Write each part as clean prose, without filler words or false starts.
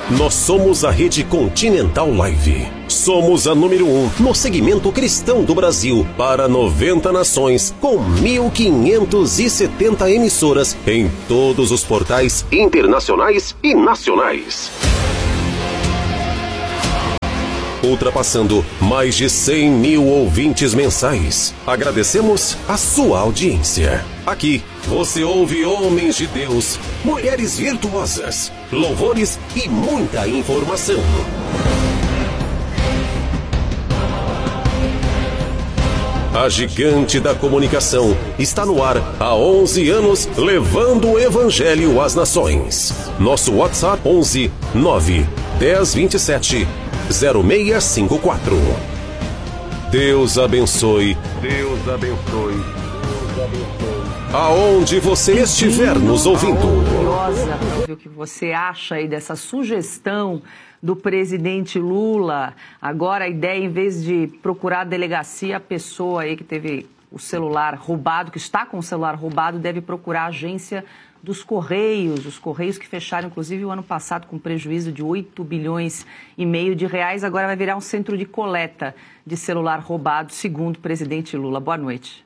Nós somos a Rede Continental Live. Somos a número 1 no segmento cristão do Brasil para 90 nações, com 1.570 emissoras em todos os portais internacionais e nacionais. Ultrapassando mais de 100 mil ouvintes mensais. Agradecemos a sua audiência. Aqui, você ouve homens de Deus, mulheres virtuosas, louvores e muita informação. A gigante da comunicação está no ar há 11 anos, levando o evangelho às nações. Nosso WhatsApp 11 9 10 27 0654. Deus abençoe. Deus abençoe. Deus abençoe. Aonde você estiver nos ouvindo. Curiosa para ver o que você acha aí dessa sugestão do presidente Lula. Agora a ideia, em vez de procurar a delegacia, a pessoa aí que teve o celular roubado, que está com o celular roubado, deve procurar a agência dos Correios, os Correios que fecharam, inclusive, o ano passado com prejuízo de 8,5 bilhões de reais, agora vai virar um centro de coleta de celular roubado, segundo o presidente Lula. Boa noite.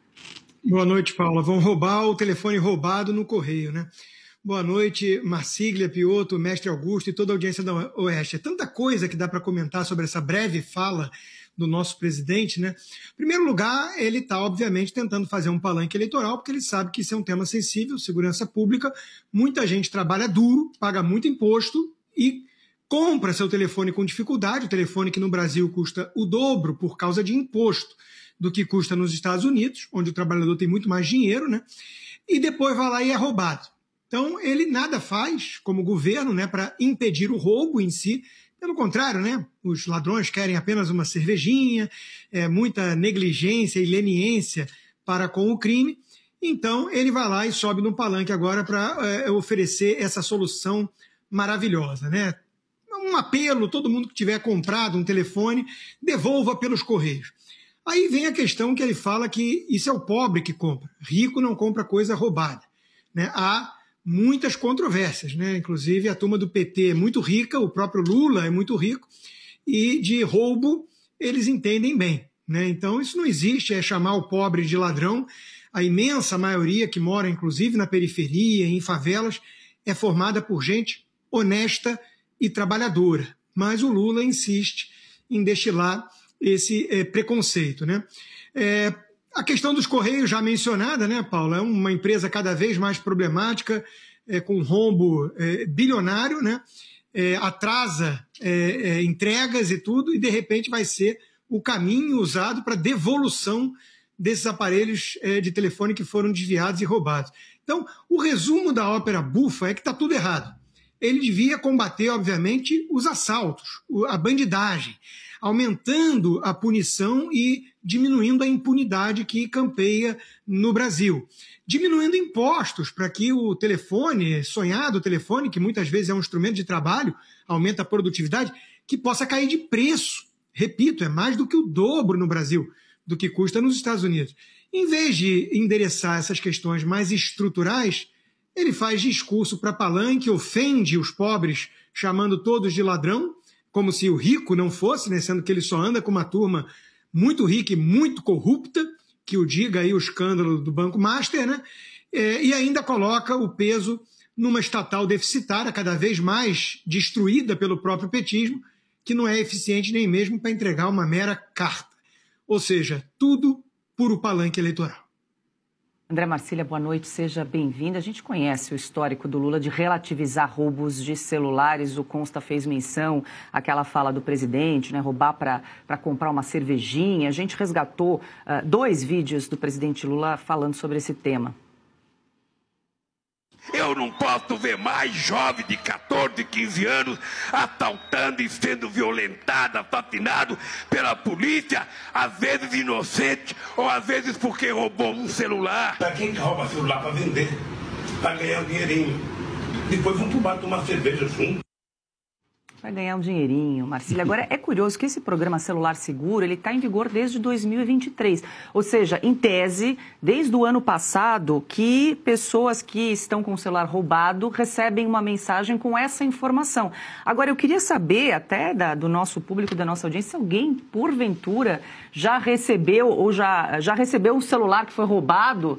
Boa noite, Paula. Vão roubar o telefone roubado no Correio, né? Boa noite, Marcília, Piotto, Mestre Augusto e toda a audiência da Oeste. É tanta coisa que dá para comentar sobre essa breve fala do nosso presidente, né? Em primeiro lugar, ele está, obviamente, tentando fazer um palanque eleitoral, porque ele sabe que isso é um tema sensível, segurança pública. Muita gente trabalha duro, paga muito imposto e compra seu telefone com dificuldade, o telefone que no Brasil custa o dobro por causa de imposto do que custa nos Estados Unidos, onde o trabalhador tem muito mais dinheiro, né? E depois vai lá e é roubado. Então, ele nada faz, como governo, né, para impedir o roubo em si. Pelo contrário, né? Os ladrões querem apenas uma cervejinha, muita negligência e leniência para com o crime. Então, ele vai lá e sobe no palanque agora para oferecer essa solução maravilhosa, né? Um apelo, todo mundo que tiver comprado um telefone, devolva pelos Correios. Aí vem a questão que ele fala que isso é o pobre que compra. Rico não compra coisa roubada, né? Há muitas controvérsias, né? Inclusive a turma do PT é muito rica, o próprio Lula é muito rico, e de roubo eles entendem bem, né? Então isso não existe, é chamar o pobre de ladrão. A imensa maioria que mora, inclusive, na periferia, em favelas, é formada por gente honesta e trabalhadora. Mas o Lula insiste em destilar esse preconceito, né? A questão dos Correios, já mencionada, né, Paula? É uma empresa cada vez mais problemática, com rombo bilionário, né? Atrasa entregas e tudo, e de repente vai ser o caminho usado para devolução desses aparelhos de telefone que foram desviados e roubados. Então, o resumo da ópera bufa é que está tudo errado. Ele devia combater, obviamente, os assaltos, a bandidagem, aumentando a punição e diminuindo a impunidade que campeia no Brasil. Diminuindo impostos para que o telefone, sonhado telefone, que muitas vezes é um instrumento de trabalho, aumenta a produtividade, que possa cair de preço. Repito, é mais do que o dobro no Brasil do que custa nos Estados Unidos. Em vez de endereçar essas questões mais estruturais, ele faz discurso para palanque, ofende os pobres, chamando todos de ladrão, como se o rico não fosse, né, sendo que ele só anda com uma turma muito rica e muito corrupta, que o diga aí o escândalo do Banco Master, né? E ainda coloca o peso numa estatal deficitária, cada vez mais destruída pelo próprio petismo, que não é eficiente nem mesmo para entregar uma mera carta. Ou seja, tudo puro palanque eleitoral. André Marcília, boa noite, seja bem-vindo. A gente conhece o histórico do Lula de relativizar roubos de celulares. O Consta fez menção àquela fala do presidente, né, roubar para comprar uma cervejinha. A gente resgatou 2 vídeos do presidente Lula falando sobre esse tema. Eu não posso ver mais jovem de 14, 15 anos assaltando e sendo violentado, assassinado pela polícia, às vezes inocente ou às vezes porque roubou um celular. Pra quem que rouba celular para vender, para ganhar um dinheirinho? Depois vão pro bar tomar cerveja junto. Vai ganhar um dinheirinho, Marcília. Agora, é curioso que esse programa Celular Seguro, ele está em vigor desde 2023. Ou seja, em tese, desde o ano passado, que pessoas que estão com o celular roubado recebem uma mensagem com essa informação. Agora, eu queria saber, até do nosso público, da nossa audiência, se alguém, porventura, já recebeu ou já recebeu um celular que foi roubado,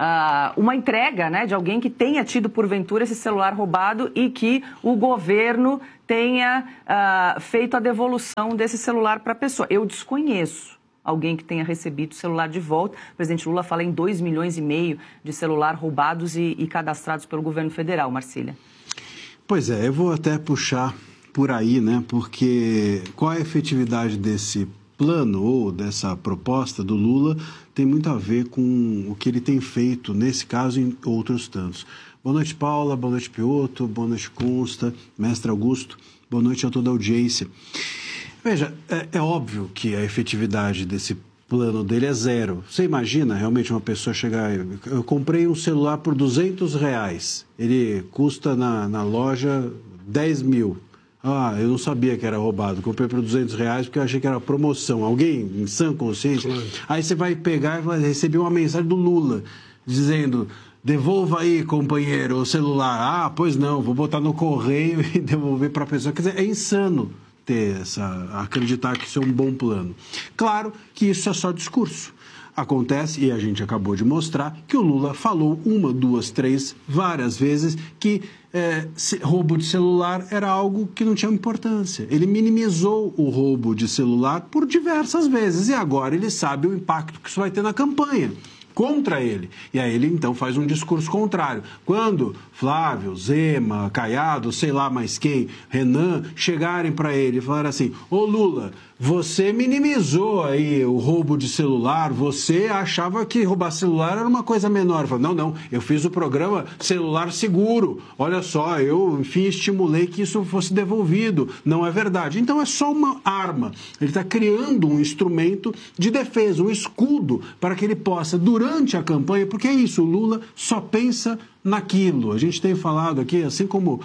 uma entrega, né, de alguém que tenha tido, porventura, esse celular roubado e que o governo tenha feito a devolução desse celular para a pessoa. Eu desconheço alguém que tenha recebido o celular de volta. O presidente Lula fala em 2,5 milhões de celular roubados e cadastrados pelo governo federal, Marcília. Pois é, eu vou até puxar por aí, né? Porque qual é a efetividade desse plano ou dessa proposta do Lula tem muito a ver com o que ele tem feito, nesse caso e em outros tantos. Boa noite, Paula. Boa noite, Piotto. Boa noite, Consta. Mestre Augusto. Boa noite a toda a audiência. Veja, é óbvio que a efetividade desse plano dele é zero. Você imagina realmente uma pessoa chegar... Eu comprei um celular por R$200. Ele custa na loja 10 mil. Eu não sabia que era roubado. Comprei por R$200 porque eu achei que era promoção. Alguém em sã consciência? Claro. Aí você vai pegar e vai receber uma mensagem do Lula dizendo... Devolva aí, companheiro, o celular. Pois não, vou botar no correio e devolver para a pessoa. Quer dizer, é insano acreditar que isso é um bom plano. Claro que isso é só discurso. Acontece, e a gente acabou de mostrar, que o Lula falou 1, 2, 3, várias vezes que roubo de celular era algo que não tinha importância. Ele minimizou o roubo de celular por diversas vezes e agora ele sabe o impacto que isso vai ter na campanha contra ele. E aí ele, então, faz um discurso contrário. Quando Flávio, Zema, Caiado, sei lá mais quem, Renan, chegarem para ele e falarem assim, ô Lula, você minimizou aí o roubo de celular, você achava que roubar celular era uma coisa menor. Eu falo, não, eu fiz o programa Celular Seguro. Olha só, eu, enfim, estimulei que isso fosse devolvido. Não é verdade. Então é só uma arma. Ele está criando um instrumento de defesa, um escudo para que ele possa, durante a campanha, porque é isso, o Lula só pensa naquilo. A gente tem falado aqui, assim como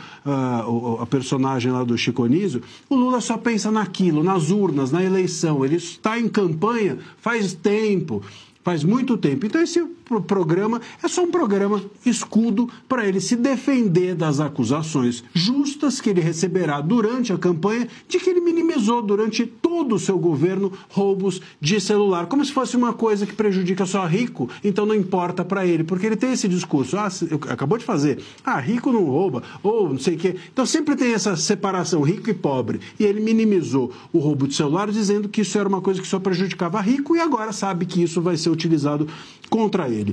a personagem lá do Chico Anísio, o Lula só pensa naquilo, nas urnas, na eleição. Ele está em campanha faz tempo, faz muito tempo. Então esse programa é só um programa escudo para ele se defender das acusações justas que ele receberá durante a campanha de que ele minimizou durante todo o seu governo roubos de celular, como se fosse uma coisa que prejudica só rico, então não importa para ele, porque ele tem esse discurso, acabou de fazer, rico não rouba, ou não sei o quê. Então sempre tem essa separação, rico e pobre, e ele minimizou o roubo de celular dizendo que isso era uma coisa que só prejudicava rico e agora sabe que isso vai ser utilizado contra ele.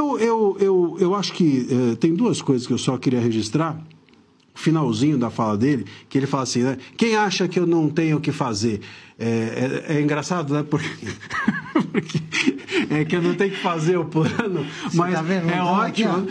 Eu acho que tem duas coisas que eu só queria registrar. Finalzinho da fala dele, que ele fala assim, né? Quem acha que eu não tenho o que fazer? É engraçado, né? Porque é que eu não tenho que fazer o plano, mas é ótimo.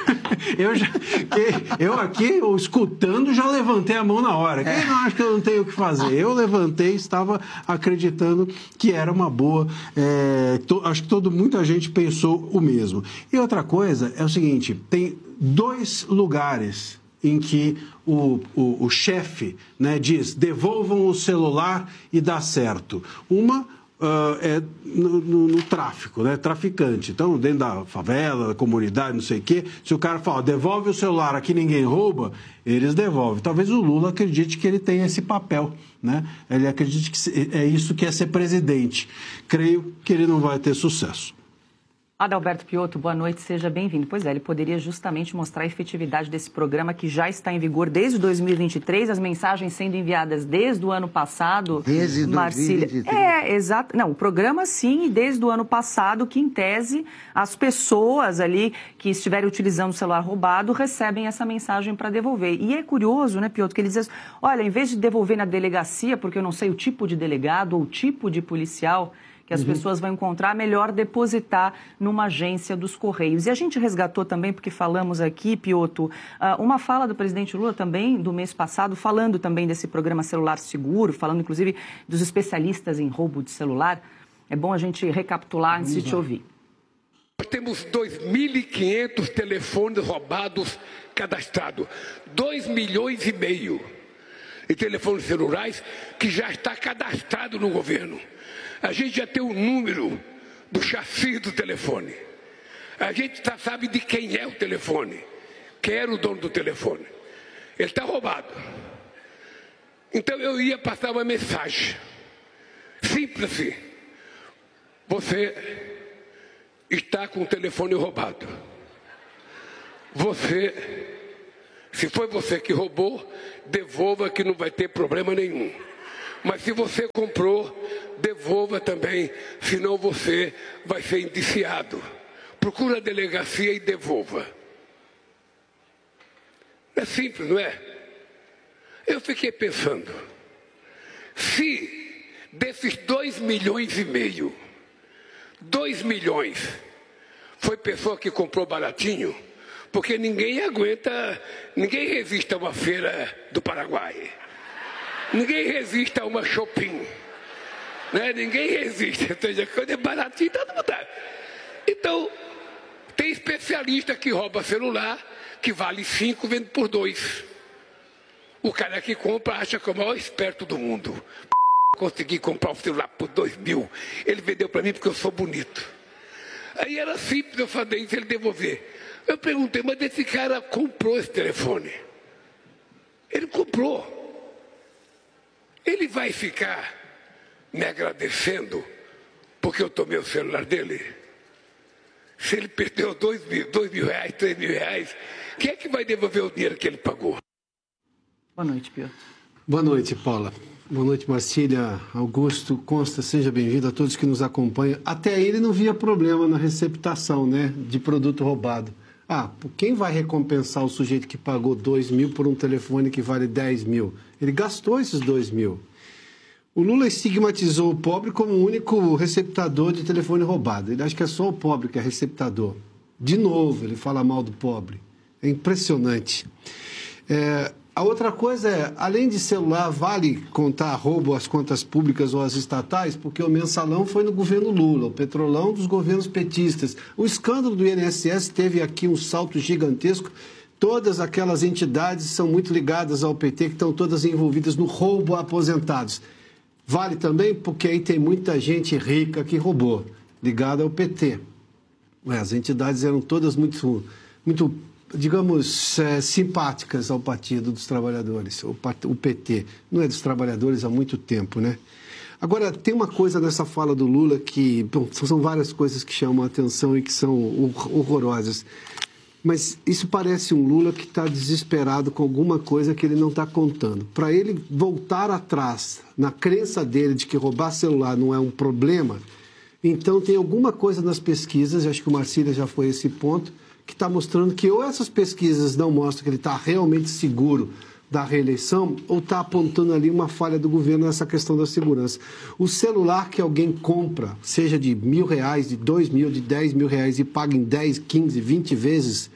Eu aqui, escutando, já levantei a mão na hora. Quem não acha que eu não tenho o que fazer? Eu levantei, estava acreditando que era uma boa. Acho que muita gente pensou o mesmo. E outra coisa é o seguinte, tem 2 lugares em que o chefe, né, diz, devolvam o celular e dá certo. Uma é no tráfico, né, traficante. Então, dentro da favela, da comunidade, não sei o quê, se o cara fala, devolve o celular, aqui ninguém rouba, eles devolvem. Talvez o Lula acredite que ele tem esse papel, né? Ele acredite que é isso que é ser presidente. Creio que ele não vai ter sucesso. Adalberto Piotto, boa noite, seja bem-vindo. Pois é, ele poderia justamente mostrar a efetividade desse programa que já está em vigor desde 2023, as mensagens sendo enviadas desde o ano passado. Desde 2023. Exato. Não, o programa sim, desde o ano passado, que em tese as pessoas ali que estiverem utilizando o celular roubado recebem essa mensagem para devolver. E é curioso, né, Piotto, que ele diz, olha, em vez de devolver na delegacia, porque eu não sei o tipo de delegado ou o tipo de policial que as pessoas vão encontrar, melhor depositar numa agência dos Correios. E a gente resgatou também, porque falamos aqui, Piotto, uma fala do presidente Lula também, do mês passado, falando também desse programa Celular Seguro, falando inclusive dos especialistas em roubo de celular. É bom a gente recapitular antes de te ouvir. Nós temos 2.500 telefones roubados cadastrados, 2,5 milhões. e telefones celulares que já está cadastrado no governo. A gente já tem o número do chassi do telefone. A gente já sabe de quem é o telefone, quem era o dono do telefone. Ele está roubado. Então eu ia passar uma mensagem simples assim: você está com o telefone roubado. Se foi você que roubou, devolva, que não vai ter problema nenhum. Mas se você comprou, devolva também, senão você vai ser indiciado. Procura a delegacia e devolva. É simples, não é? Eu fiquei pensando, se desses 2,5 milhões, 2 milhões foi pessoa que comprou baratinho, porque ninguém resiste a uma feira do Paraguai, ninguém resiste a uma shopping, né? Ninguém resiste, ou seja, quando é baratinho, todo mundo dá. Então, tem especialista que rouba celular, que vale 5, vende por 2. O cara que compra acha que é o maior esperto do mundo. Consegui comprar o celular por 2.000. Ele vendeu para mim porque eu sou bonito. Aí era simples eu fazer isso, ele devolver. Eu perguntei, mas esse cara comprou esse telefone? Ele comprou. Ele vai ficar me agradecendo porque eu tomei o celular dele? Se ele perdeu 2.000 reais, 3.000 reais, quem é que vai devolver o dinheiro que ele pagou? Boa noite, Piotr. Boa noite, Paula. Boa noite, Marcília, Augusto, Consta, seja bem-vindo a todos que nos acompanham. Até ele não via problema na receptação, né, de produto roubado. Quem vai recompensar o sujeito que pagou 2.000 por um telefone que vale 10.000? Ele gastou esses 2.000. O Lula estigmatizou o pobre como o único receptador de telefone roubado. Ele acha que é só o pobre que é receptador. De novo, ele fala mal do pobre. É impressionante. A outra coisa é, além de celular, vale contar roubo às contas públicas ou às estatais, porque o mensalão foi no governo Lula, o petrolão dos governos petistas. O escândalo do INSS teve aqui um salto gigantesco. Todas aquelas entidades são muito ligadas ao PT, que estão todas envolvidas no roubo a aposentados. Vale também porque aí tem muita gente rica que roubou, ligada ao PT. As entidades eram todas muito digamos, simpáticas ao Partido dos Trabalhadores, o PT. Não é dos trabalhadores há muito tempo, né? Agora, tem uma coisa nessa fala do Lula que... Bom, são várias coisas que chamam a atenção e que são horrorosas. Mas isso parece um Lula que está desesperado com alguma coisa que ele não está contando. Para ele voltar atrás na crença dele de que roubar celular não é um problema, então tem alguma coisa nas pesquisas, acho que o Marcília já foi a esse ponto, que está mostrando que ou essas pesquisas não mostram que ele está realmente seguro da reeleição, ou está apontando ali uma falha do governo nessa questão da segurança. O celular que alguém compra, seja de R$1.000, de R$2.000, de R$10.000 e paga em 10, 15, 20 vezes,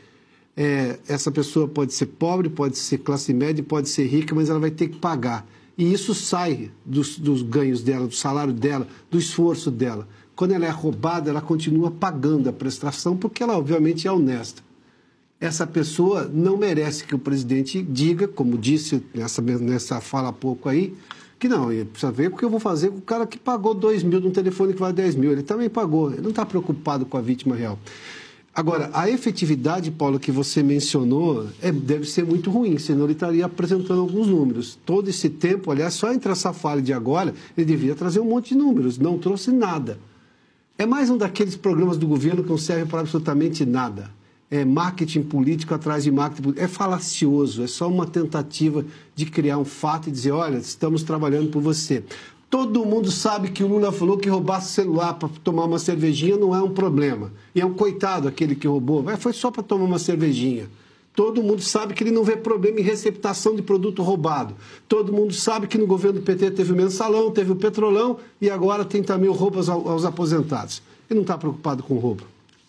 essa pessoa pode ser pobre, pode ser classe média, pode ser rica, mas ela vai ter que pagar. E isso sai dos ganhos dela, do salário dela, do esforço dela. Quando ela é roubada, ela continua pagando a prestação porque ela, obviamente, é honesta. Essa pessoa não merece que o presidente diga, como disse nessa fala há pouco aí, que não, precisa ver o que eu vou fazer com o cara que pagou 2.000 de um telefone que vale 10.000. Ele também pagou, ele não está preocupado com a vítima real. Agora, a efetividade, Paulo, que você mencionou, deve ser muito ruim, senão ele estaria apresentando alguns números. Todo esse tempo, aliás, só entre essa fala de agora, ele devia trazer um monte de números, não trouxe nada. É mais um daqueles programas do governo que não serve para absolutamente nada. É marketing político atrás de marketing político. É falacioso, é só uma tentativa de criar um fato e dizer, olha, estamos trabalhando por você. Todo mundo sabe que o Lula falou que roubar celular para tomar uma cervejinha não é um problema. E é um coitado aquele que roubou. Mas foi só para tomar uma cervejinha. Todo mundo sabe que ele não vê problema em receptação de produto roubado. Todo mundo sabe que no governo do PT teve o mensalão, teve o petrolão e agora tem também o roubo aos aposentados. Ele não está preocupado com o roubo.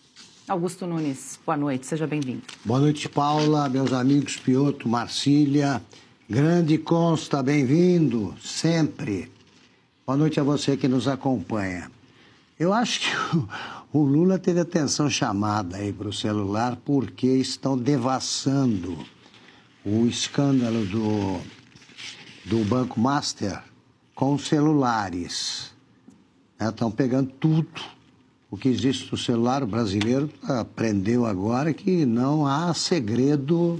Augusto Nunes, boa noite, seja bem-vindo. Boa noite, Paula, meus amigos Piotr, Marcília, grande Consta, bem-vindo, sempre. Boa noite a você que nos acompanha. Eu acho que o Lula teve atenção chamada aí para o celular porque estão devassando o escândalo do Banco Master com celulares. Estão pegando tudo o que existe no celular. O brasileiro aprendeu agora que não há segredo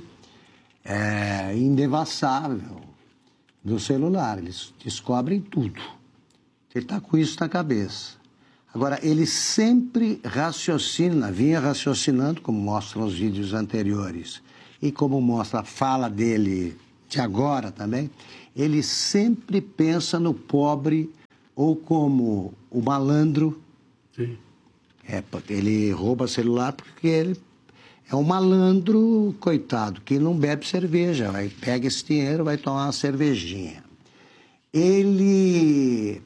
indevassável do celular. Eles descobrem tudo. Ele está com isso na cabeça. Agora, ele sempre vinha raciocinando, como mostram os vídeos anteriores, e como mostra a fala dele de agora também, ele sempre pensa no pobre ou como o malandro. Sim. Ele rouba celular porque ele é um malandro, coitado, que não bebe cerveja, pega esse dinheiro, vai tomar uma cervejinha. Ele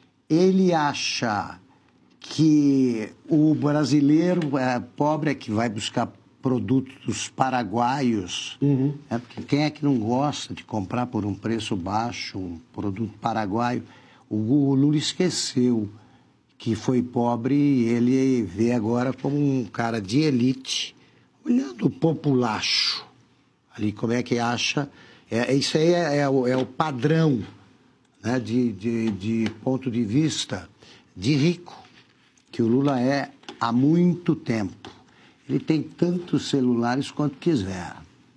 acha que o brasileiro pobre é que vai buscar produtos paraguaios. Porque quem é que não gosta de comprar por um preço baixo um produto paraguaio? O Lula esqueceu que foi pobre e ele vê agora como um cara de elite, olhando o populacho. Ali, como é que acha? Isso aí é o padrão, né, de ponto de vista de rico, que o Lula é há muito tempo. Ele tem tantos celulares quanto quiser.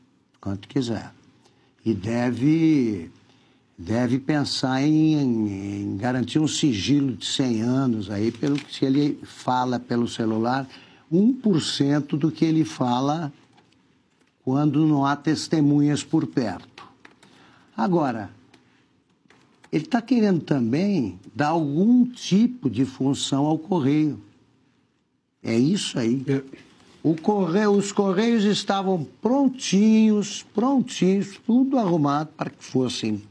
E deve pensar em garantir um sigilo de 100 anos aí, se ele fala pelo celular 1% do que ele fala quando não há testemunhas por perto. Agora, ele está querendo também dar algum tipo de função ao Correio. É isso aí. Os Correios estavam prontinhos, tudo arrumado para que fossem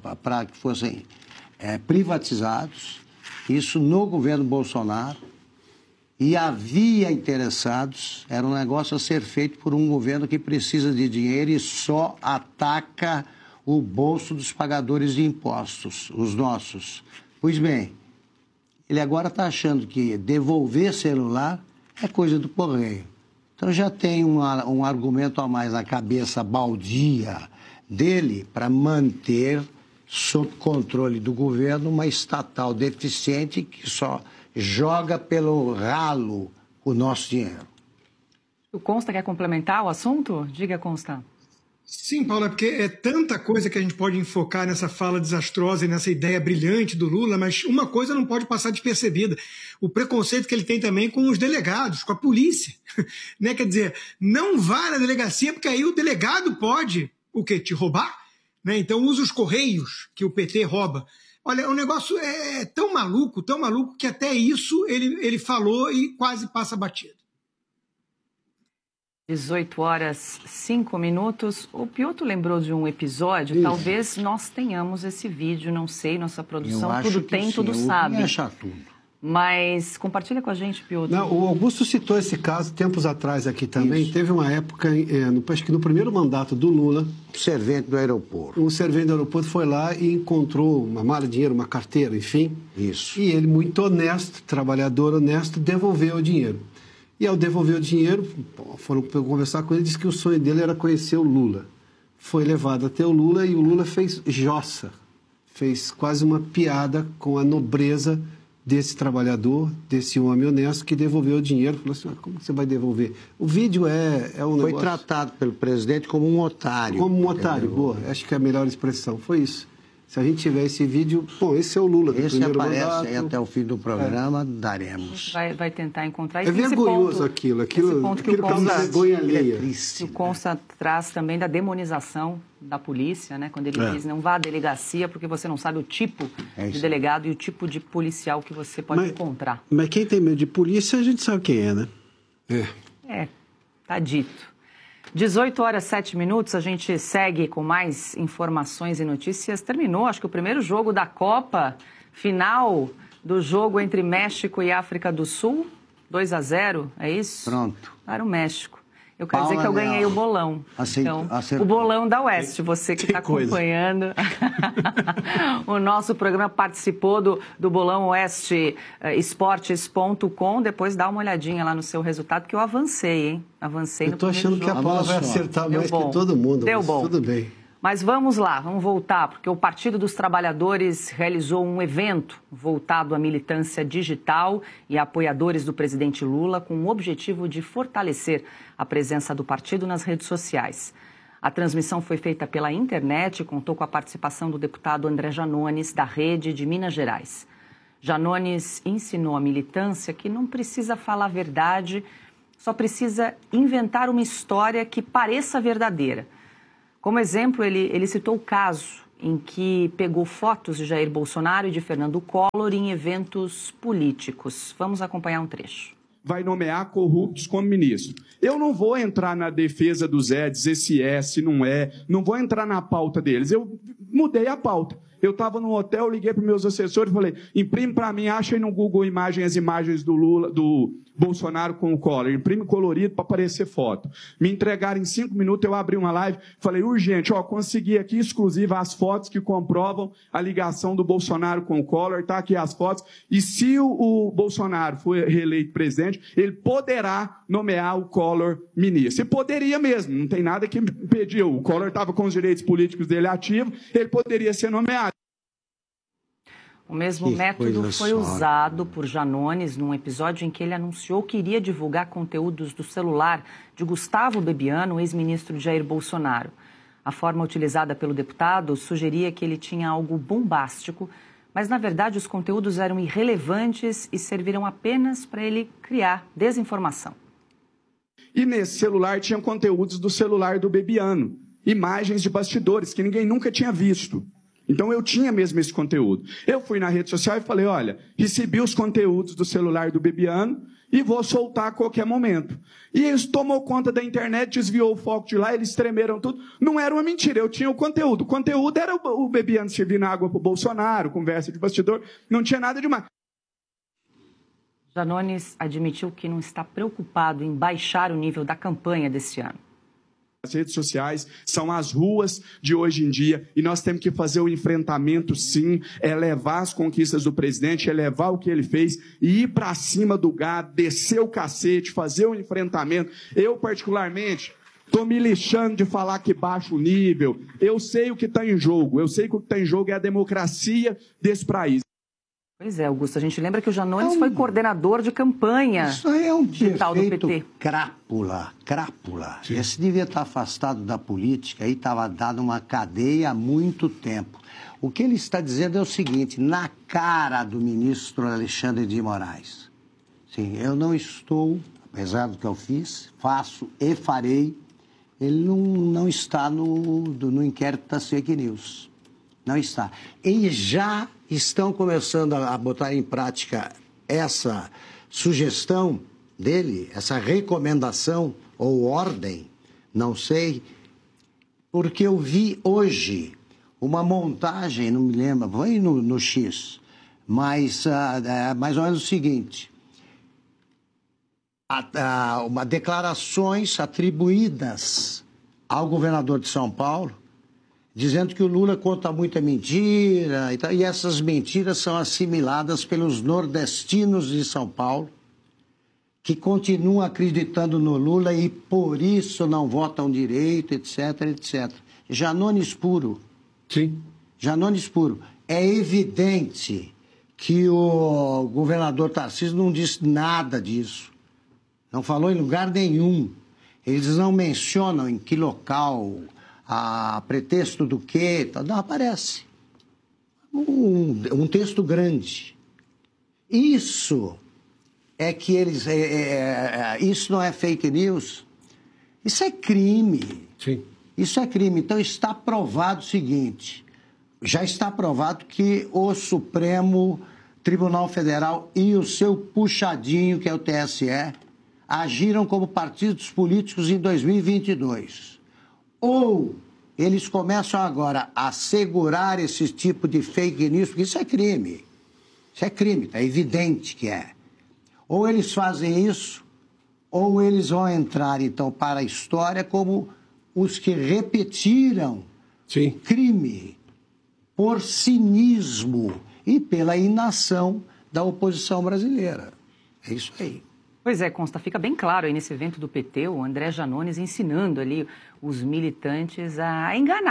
privatizados. Isso no governo Bolsonaro. E havia interessados. Era um negócio a ser feito por um governo que precisa de dinheiro e só ataca o bolso dos pagadores de impostos, os nossos. Pois bem, ele agora está achando que devolver celular é coisa do Correio. Então já tem um argumento a mais na cabeça baldia dele para manter sob controle do governo uma estatal deficiente que só joga pelo ralo o nosso dinheiro. O Consta quer complementar o assunto? Diga, Consta. Sim, Paulo, é porque é tanta coisa que a gente pode enfocar nessa fala desastrosa e nessa ideia brilhante do Lula, mas uma coisa não pode passar despercebida: o preconceito que ele tem também com os delegados, com a polícia. Né? Quer dizer, não vá na delegacia porque aí o delegado pode, o quê? Te roubar? Né? Então usa os correios que o PT rouba. Olha, o negócio é tão maluco que até isso ele falou e quase passa batido. 18h05. O Piotr lembrou de um episódio. Isso. Talvez nós tenhamos esse vídeo, não sei, nossa produção tudo tem, sim, tudo sabe. Achar tudo. Mas compartilha com a gente, Piotr. Não, o Augusto citou esse caso tempos atrás aqui também. Isso. Teve uma época, acho que no primeiro mandato do Lula... O servente do aeroporto. O servente do aeroporto foi lá e encontrou uma mala de dinheiro, uma carteira, enfim. Isso. E ele, muito honesto, trabalhador honesto, devolveu o dinheiro. E ao devolver o dinheiro, foram conversar com ele, disse que o sonho dele era conhecer o Lula. Foi levado até o Lula e o Lula fez jossa, fez quase uma piada com a nobreza desse trabalhador, desse homem honesto que devolveu o dinheiro. Falou assim, como você vai devolver? O vídeo é um negócio... Foi tratado pelo presidente como um otário. Como um otário, boa. Acho que é a melhor expressão. Foi isso. Se a gente tiver esse vídeo, bom, esse é o Lula do primeiro mandato. Esse aparece aí até o fim do programa, daremos. Vai tentar encontrar. É vergonhoso aquilo causa vergonha alheia. O Consta traz também da demonização da polícia, né? Quando ele diz, não vá à delegacia porque você não sabe o tipo de delegado e o tipo de policial que você pode encontrar. Mas quem tem medo de polícia, a gente sabe quem é, né? Tá dito. 18h07, a gente segue com mais informações e notícias. Terminou, acho que o primeiro jogo da Copa, final do jogo entre México e África do Sul, 2-0, é isso? Pronto. Para o México. Eu quero dizer que eu ganhei o bolão. Acertou. O bolão da Oeste, você que está acompanhando. O nosso programa participou do bolão Oeste esportes.com. Depois dá uma olhadinha lá no seu resultado, que eu avancei, hein? Avancei no primeiro jogo. Eu tô achando que a Paula vai acertar mais que todo mundo. Deu bom. Tudo bem. Mas vamos lá, vamos voltar, porque o Partido dos Trabalhadores realizou um evento voltado à militância digital e a apoiadores do presidente Lula, com o objetivo de fortalecer a presença do partido nas redes sociais. A transmissão foi feita pela internet e contou com a participação do deputado André Janones, da Rede de Minas Gerais. Janones ensinou a militância que não precisa falar a verdade, só precisa inventar uma história que pareça verdadeira. Como exemplo, ele citou o caso em que pegou fotos de Jair Bolsonaro e de Fernando Collor em eventos políticos. Vamos acompanhar um trecho. Vai nomear corruptos como ministro. Eu não vou entrar na defesa do Zé, dizer se é, se não é, não vou entrar na pauta deles. Eu mudei a pauta. Eu estava no hotel, liguei para os meus assessores e falei, imprime para mim, acha aí no Google Imagens as imagens do Lula, do Bolsonaro com o Collor, imprime colorido para aparecer foto. Me entregaram em 5 minutos, eu abri uma live, falei, urgente, consegui aqui exclusiva as fotos que comprovam a ligação do Bolsonaro com o Collor, tá aqui as fotos, e se o Bolsonaro for reeleito presidente, ele poderá nomear o Collor ministro. E poderia mesmo, não tem nada que impediu. O Collor estava com os direitos políticos dele ativos, ele poderia ser nomeado. O mesmo método foi usado por Janones num episódio em que ele anunciou que iria divulgar conteúdos do celular de Gustavo Bebiano, ex-ministro de Jair Bolsonaro. A forma utilizada pelo deputado sugeria que ele tinha algo bombástico, mas, na verdade, os conteúdos eram irrelevantes e serviram apenas para ele criar desinformação. E nesse celular tinha conteúdos do celular do Bebiano, imagens de bastidores que ninguém nunca tinha visto. Então eu tinha mesmo esse conteúdo. Eu fui na rede social e falei, olha, recebi os conteúdos do celular do Bebiano e vou soltar a qualquer momento. E eles tomou conta da internet, desviou o foco de lá, eles tremeram tudo. Não era uma mentira, eu tinha o conteúdo. O conteúdo era o Bebiano servindo água para o Bolsonaro, conversa de bastidor, não tinha nada demais. Janones admitiu que não está preocupado em baixar o nível da campanha deste ano. As redes sociais são as ruas de hoje em dia e nós temos que fazer o enfrentamento, sim, é levar as conquistas do presidente, é levar o que ele fez e ir para cima do gado, descer o cacete, fazer o enfrentamento. Eu, particularmente, estou me lixando de falar que baixa o nível. Eu sei o que está em jogo, eu sei que o que está em jogo é a democracia desse país. Pois é, Augusto, a gente lembra que o Janones foi coordenador de campanha isso aí é um digital do PT. Crápula. Sim. Esse devia estar afastado da política e estava dado uma cadeia há muito tempo. O que ele está dizendo é o seguinte, na cara do ministro Alexandre de Moraes. Sim, eu não estou, apesar do que eu fiz, faço e farei, ele não está no inquérito das fake news. Não está. E já estão começando a botar em prática essa sugestão dele, essa recomendação ou ordem, não sei, porque eu vi hoje uma montagem, não me lembro, foi no X, mas mais ou menos o seguinte, uma declarações atribuídas ao governador de São Paulo, dizendo que o Lula conta muita mentira e essas mentiras são assimiladas pelos nordestinos de São Paulo, que continuam acreditando no Lula e por isso não votam direito, etc, etc. Janones puro. Sim. Janones puro. É evidente que o governador Tarcísio não disse nada disso. Não falou em lugar nenhum. Eles não mencionam em que local, a pretexto do quê, não aparece. Um texto grande. Isso é que eles... isso não é fake news, isso é crime. Sim. Isso é crime. Então está provado o seguinte, já está provado que o Supremo Tribunal Federal e o seu puxadinho, que é o TSE, agiram como partidos políticos em 2022. Ou eles começam agora a segurar esse tipo de fake news, porque isso é crime. Isso é crime, é evidente que é. Ou eles fazem isso, ou eles vão entrar, então, para a história como os que repetiram Sim. crime por cinismo e pela inação da oposição brasileira. É isso aí. Pois é, Consta, fica bem claro aí nesse evento do PT, o André Janones ensinando ali os militantes a enganar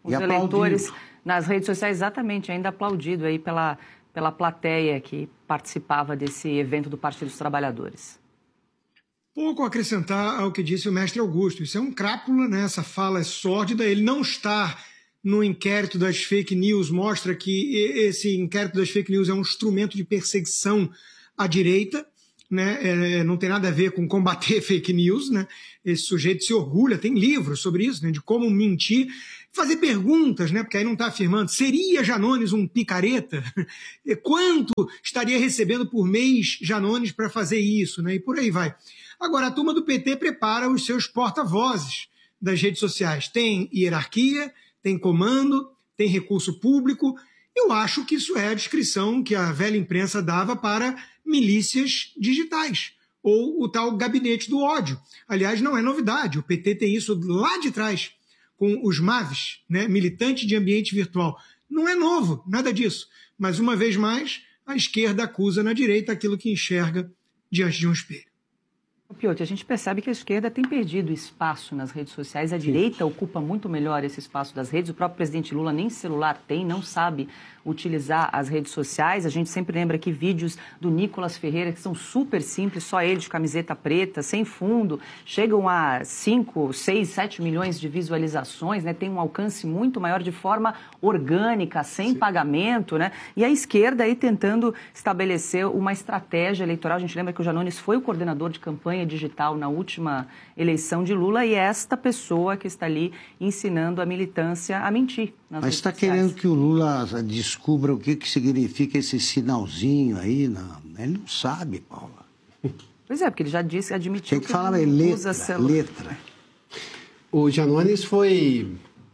Os eleitores nas redes sociais, exatamente, ainda aplaudido aí pela plateia que participava desse evento do Partido dos Trabalhadores. Pouco a acrescentar ao que disse o mestre Augusto. Isso é um crápula, né? Essa fala é sórdida. Ele não está no inquérito das fake news, mostra que esse inquérito das fake news é um instrumento de perseguição à direita, né? Não tem nada a ver com combater fake news, né? Esse sujeito se orgulha, tem livros sobre isso, né? De como mentir, fazer perguntas, né? Porque aí não está afirmando, seria Janones um picareta? Quanto estaria recebendo por mês Janones para fazer isso, né? E por aí vai. Agora, a turma do PT prepara os seus porta-vozes das redes sociais. Tem hierarquia, tem comando, tem recurso público. Eu acho que isso é a descrição que a velha imprensa dava para milícias digitais, ou o tal gabinete do ódio. Aliás, não é novidade, o PT tem isso lá de trás, com os MAVs, né, militantes de ambiente virtual. Não é novo, nada disso. Mas, uma vez mais, a esquerda acusa na direita aquilo que enxerga diante de um espelho. Piotr, a gente percebe que a esquerda tem perdido espaço nas redes sociais, a direita ocupa muito melhor esse espaço das redes, o próprio presidente Lula nem celular tem, não sabe utilizar as redes sociais. A gente sempre lembra aqui vídeos do Nicolas Ferreira, que são super simples, só ele de camiseta preta, sem fundo, chegam a 5, 6, 7 milhões de visualizações, né? Tem um alcance muito maior de forma orgânica, sem pagamento, né? E a esquerda aí tentando estabelecer uma estratégia eleitoral. A gente lembra que o Janones foi o coordenador de campanha digital na última eleição de Lula e é esta pessoa que está ali ensinando a militância a mentir. Mas está querendo que o Lula descubra o que significa esse sinalzinho aí? Não, ele não sabe, Paula. Pois é, porque ele já disse, admitiu tem que falar letra. O Janones foi,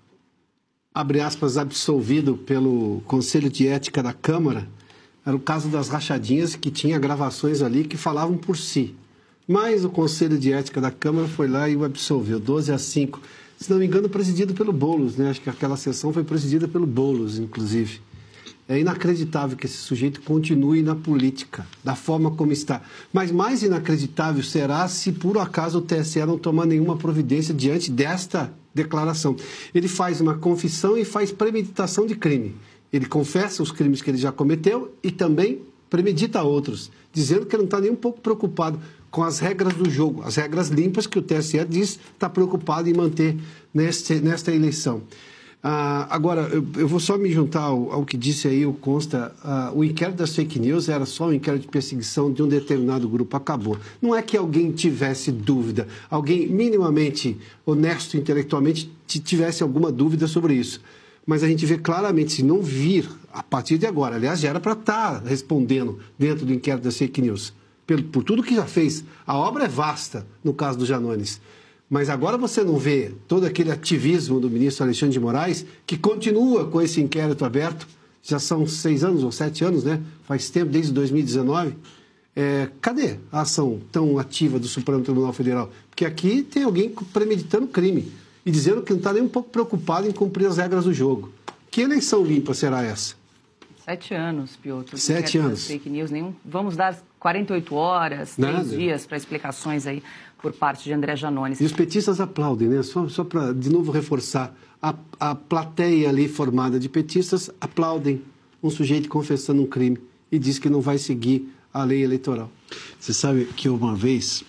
abre aspas, absolvido pelo Conselho de Ética da Câmara. Era o caso das rachadinhas, que tinha gravações ali que falavam por si. Mas o Conselho de Ética da Câmara foi lá e o absolveu, 12-5. Se não me engano, presidido pelo Boulos, né? Acho que aquela sessão foi presidida pelo Boulos, inclusive. É inacreditável que esse sujeito continue na política, da forma como está. Mas mais inacreditável será se, por acaso, o TSE não tomar nenhuma providência diante desta declaração. Ele faz uma confissão e faz premeditação de crime. Ele confessa os crimes que ele já cometeu e também premedita outros, dizendo que ele não está nem um pouco preocupado com as regras do jogo, as regras limpas que o TSE diz está preocupado em manter nesta eleição. Agora, eu vou só me juntar ao que disse aí o Consta. O inquérito das fake news era só um inquérito de perseguição de um determinado grupo, acabou. Não é que alguém tivesse dúvida, alguém minimamente honesto intelectualmente tivesse alguma dúvida sobre isso. Mas a gente vê claramente, se não vir a partir de agora, aliás, já era para estar respondendo dentro do inquérito das fake news, por tudo que já fez. A obra é vasta, no caso do Janones. Mas agora você não vê todo aquele ativismo do ministro Alexandre de Moraes, que continua com esse inquérito aberto, já são 6 anos ou 7 anos, né? Faz tempo, desde 2019. Cadê a ação tão ativa do Supremo Tribunal Federal? Porque aqui tem alguém premeditando crime e dizendo que não está nem um pouco preocupado em cumprir as regras do jogo. Que eleição limpa será essa? 7 anos, Piotr. 7 anos. Fake news, vamos dar 48 horas, 3 dias para explicações aí por parte de André Janones. E os petistas aplaudem, né? Só para, de novo, reforçar. A plateia ali formada de petistas aplaudem um sujeito confessando um crime e diz que não vai seguir a lei eleitoral. Você sabe que uma vez,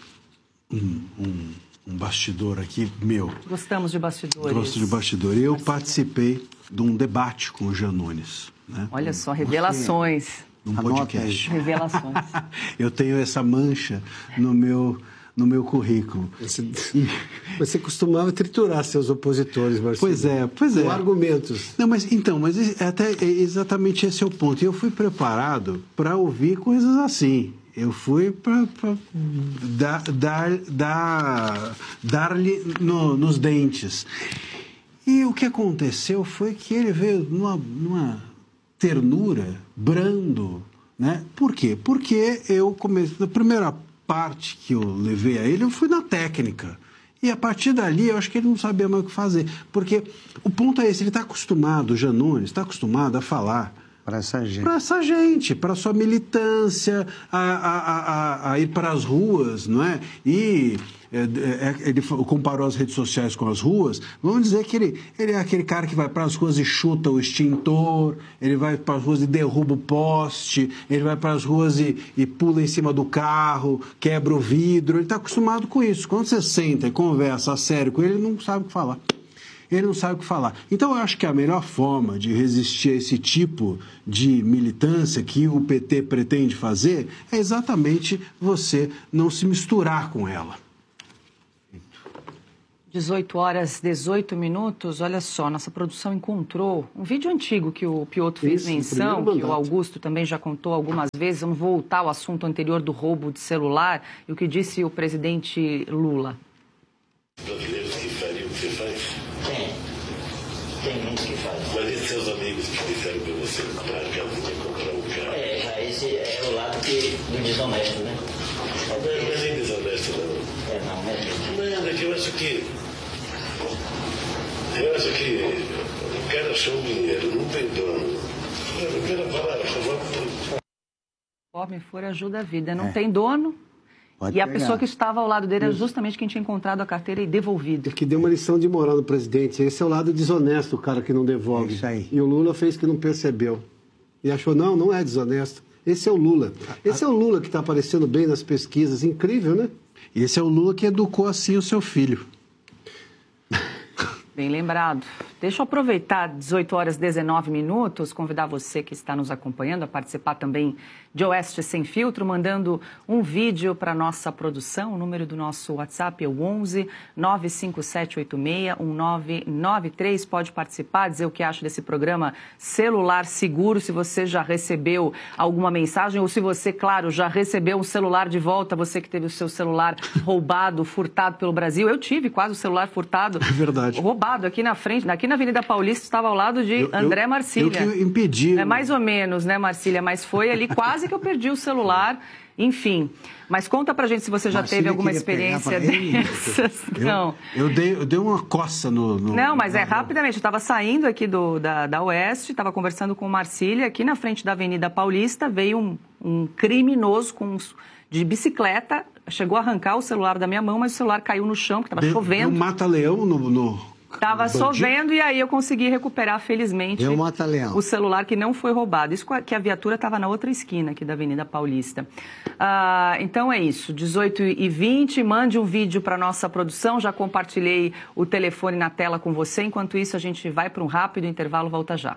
um bastidor aqui meu... Gostamos de bastidores. Gosto de bastidor. Eu participei de um debate com o Janones. Né? Olha só, revelações. Num podcast. Revelações. Eu tenho essa mancha no meu currículo. Você costumava triturar seus opositores, Marcelo. Pois é. Com argumentos. Não, mas até exatamente esse é o ponto. Eu fui preparado para ouvir coisas assim. Eu fui para dar-lhe nos dentes. E o que aconteceu foi que ele veio numa ternura, brando, né? Por quê? Porque eu comecei... A primeira parte que eu levei a ele, eu fui na técnica. E a partir dali, eu acho que ele não sabia mais o que fazer. Porque o ponto é esse, ele está acostumado, o Janones está acostumado a falar Para essa gente. Para essa gente, para sua militância, a ir para as ruas, não é? E ele comparou as redes sociais com as ruas. Vamos dizer que ele é aquele cara que vai para as ruas e chuta o extintor, ele vai para as ruas e derruba o poste, ele vai para as ruas e pula em cima do carro, quebra o vidro. Ele está acostumado com isso. Quando você senta e conversa a sério com ele, ele não sabe o que falar. Ele não sabe o que falar. Então, eu acho que a melhor forma de resistir a esse tipo de militância que o PT pretende fazer é exatamente você não se misturar com ela. 18 horas, 18 minutos. Olha só, nossa produção encontrou um vídeo antigo que o Piotr fez menção, que o Augusto também já contou algumas vezes. Vamos voltar ao assunto anterior do roubo de celular e o que disse o presidente Lula. Brasileiros que fariam o que você faz? Tem muitos que fazem. Mas e seus amigos que disseram para você comprar a casinha, comprar um carro? Esse é o lado do desonesto, né? Não é nem desonesto, não. Não, é. Não, é que eu acho que o cara achou dinheiro, não tem dono. O cara fala, Conforme for, ajuda a vida. Não tem dono. Pode e a pegar. pessoa que estava ao lado dele era justamente quem tinha encontrado a carteira e devolvido. Que deu uma lição de moral no presidente. Esse é o lado desonesto, o cara que não devolve. Isso aí. E o Lula fez que não percebeu. E achou, não é desonesto. Esse é o Lula. Esse é o Lula que está aparecendo bem nas pesquisas. Incrível, né? E esse é o Lula que educou assim o seu filho. Bem lembrado. Deixa eu aproveitar 18 horas 19 minutos, convidar você que está nos acompanhando a participar também de Oeste Sem Filtro, mandando um vídeo para a nossa produção. O número do nosso WhatsApp é o 11 95786 1993. Pode participar, dizer o que acha desse programa Celular Seguro, se você já recebeu alguma mensagem ou se você, claro, já recebeu um celular de volta, você que teve o seu celular roubado, furtado pelo Brasil. Eu tive quase o celular furtado. É verdade. Roubado aqui na frente, aqui na Avenida Paulista, estava ao lado de André Marcília. Eu que impedi. É mais ou menos, né, Marcília? Mas foi ali quase que eu perdi o celular. Enfim. Mas conta pra gente se você já Marcília teve alguma experiência dessas. Não. Eu dei uma coça no... Não, mas rapidamente. Eu estava saindo aqui da Oeste, estava conversando com o Marcília. Aqui na frente da Avenida Paulista veio um criminoso de bicicleta. Chegou a arrancar o celular da minha mão, mas o celular caiu no chão, porque estava chovendo. Um mata-leão no... Estava chovendo e aí eu consegui recuperar, felizmente, o celular que não foi roubado. Isso que a viatura estava na outra esquina aqui da Avenida Paulista. Então é isso, 18h20, mande um vídeo para a nossa produção. Já compartilhei o telefone na tela com você. Enquanto isso, a gente vai para um rápido intervalo, volta já.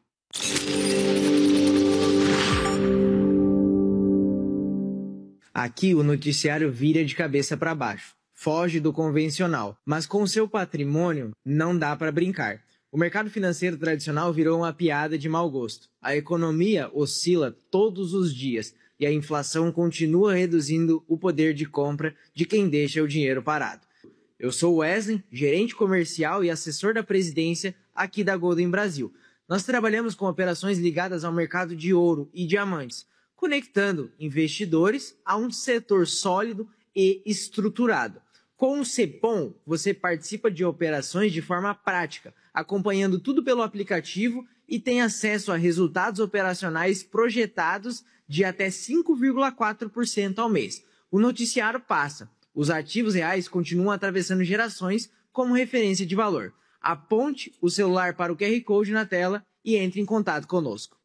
Aqui o noticiário vira de cabeça para baixo. Foge do convencional, mas com seu patrimônio não dá para brincar. O mercado financeiro tradicional virou uma piada de mau gosto. A economia oscila todos os dias e a inflação continua reduzindo o poder de compra de quem deixa o dinheiro parado. Eu sou Wesley, gerente comercial e assessor da presidência aqui da Golden Brasil. Nós trabalhamos com operações ligadas ao mercado de ouro e diamantes, conectando investidores a um setor sólido e estruturado. Com o Cepom, você participa de operações de forma prática, acompanhando tudo pelo aplicativo e tem acesso a resultados operacionais projetados de até 5,4% ao mês. O noticiário passa. Os ativos reais continuam atravessando gerações como referência de valor. Aponte o celular para o QR Code na tela e entre em contato conosco.